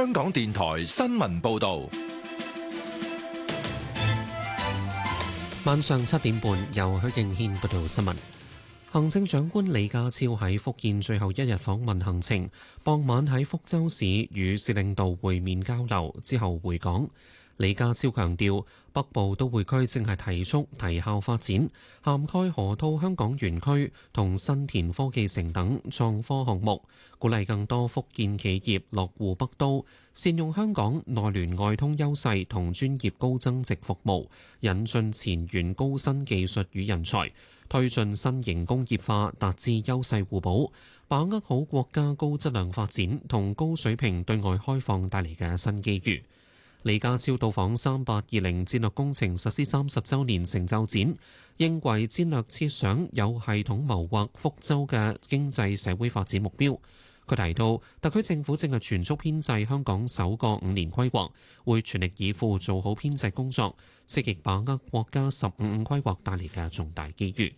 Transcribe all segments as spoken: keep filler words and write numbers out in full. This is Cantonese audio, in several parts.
香港電台新聞報道。 晚上七點半，由許敬軒報道新聞。行政長官李家超喺福建最後一日訪問行程，傍晚喺福州市與市領導會面交流，之後回港。李家超強調，北部都會區正係提速提效發展，涵蓋河套香港園區同新田科技城等創科項目，鼓勵更多福建企業落戶北都，善用香港內聯外通優勢同專業高增值服務，引進前沿高新技術與人才，推進新型工業化，達至優勢互補，把握好國家高質量發展同高水平對外開放帶嚟嘅新機遇。李家超到訪三八二零戰略工程實施三十週年成就展，認為戰略設想有系統謀劃福州嘅經濟社會發展目標。佢提到，特區政府正係全速編製香港首個五年規劃，會全力以赴做好編製工作，積極把握國家十五五規劃帶嚟嘅重大機遇。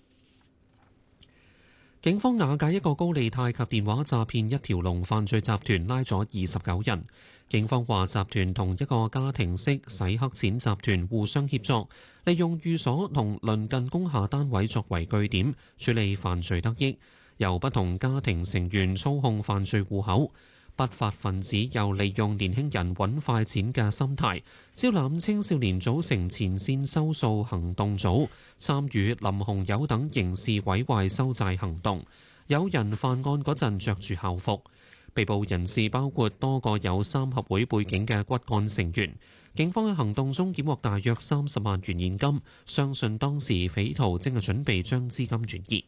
警方瓦解一個高利貸及電話詐騙一條龍犯罪集團，拉咗二十九人。警方話，集團同一個家庭式洗黑錢集團互相協作，利用寓所同鄰近工廈單位作為據點，處理犯罪得益，由不同家庭成員操控犯罪戶口。不法分子又利用年輕人揾快錢嘅心態，招攬青少年組成前線收數行動組，參與林紅友等刑事毀壞收債行動。有人犯案嗰陣着住校服。被捕人士包括多個有三合會背景嘅骨幹成員。警方喺行動中檢獲大約三十萬元現金，相信當時匪徒正係準備將資金轉移。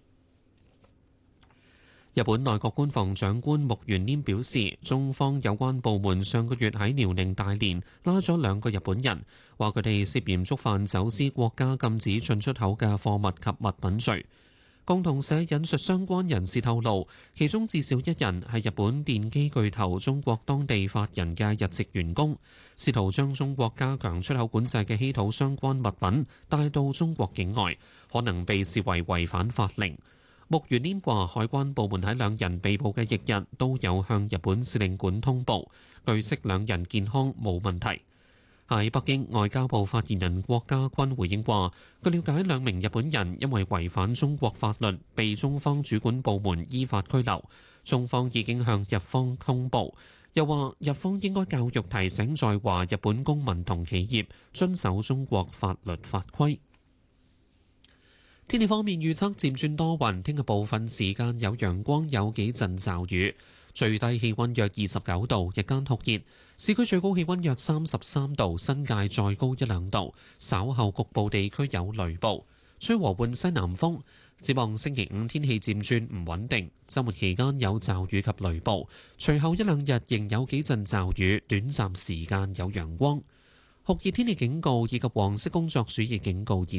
日本內閣官房長官木原稔表示，中方有關部門上個月喺遼寧大連拉咗兩個日本人，話佢哋涉嫌觸犯走私國家禁止進出口嘅貨物及物品罪。共同社引述相關人士透露，其中至少一人係日本電機巨頭中國當地法人嘅日籍員工，試圖將中國加強出口管制嘅稀土相關物品帶到中國境外，可能被視為違反法令。木原稔話，海關部門喺兩人被捕嘅翌日都有向日本使領館通報，據悉兩人健康冇問題。喺北京，外交部發言人郭家軍回應話，據了解，兩名日本人因為違反中國法律，被中方主管部門依法拘留，中方已經向日方通報。又話日方應該教育提醒在華日本公民同企業遵守中國法律法規。天氣方面預測漸轉多雲，聽日部分時間有陽光，有幾陣驟雨。最低氣溫約二十九度，日間酷熱，市區最高氣溫約三十三度，新界再高一兩度。稍後局部地區有雷暴，吹和緩西南風。展望星期五天氣漸轉唔穩定，週末期間有驟雨及雷暴，隨後一兩日仍有幾陣驟雨，短暫時間有陽光。酷熱天氣警告以及黃色工作暑熱警告現